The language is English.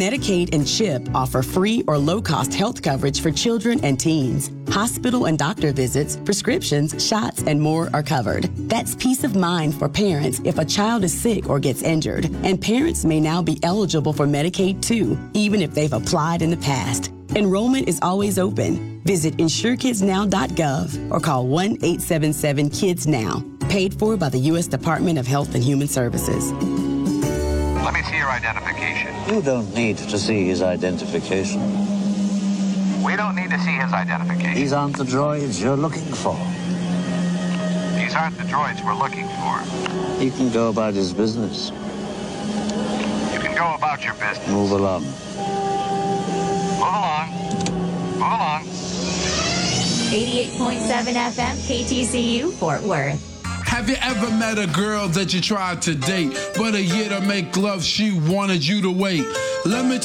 Medicaid and CHIP offer free or low-cost health coverage for children and teens. Hospital and doctor visits, prescriptions, shots, and more are covered. That's peace of mind for parents if a child is sick or gets injured. And parents may now be eligible for Medicaid too, even if they've applied in the past. Enrollment is always open. Visit insurekidsnow.gov or call 1-877-KIDS-NOW. Paid for by the U.S. Department of Health and Human Services. Let me see your identification. You don't need to see his identification. We don't need to see his identification. These aren't the droids you're looking for. These aren't the droids we're looking for. He can go about his business. You can go about your business. Move along. Move along. Move along. 88.7 FM KTCU Fort Worth. Have you ever met a girl that you tried to date, but a year to make love she wanted you to wait? Let me